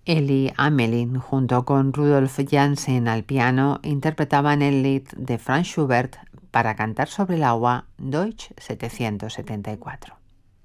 Elie Amelin, junto con Rudolf Janssen al piano, interpretaban el Lied de Franz Schubert para cantar sobre el agua, Deutsch 774.